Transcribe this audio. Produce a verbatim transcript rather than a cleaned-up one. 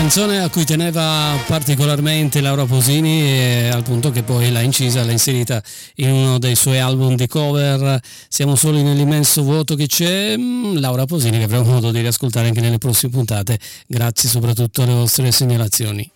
Canzone a cui teneva particolarmente Laura Pausini, e al punto che poi l'ha incisa, l'ha inserita in uno dei suoi album di cover. Siamo soli nell'immenso vuoto che c'è. Laura Pausini, che avremo modo di riascoltare anche nelle prossime puntate, grazie soprattutto alle vostre segnalazioni.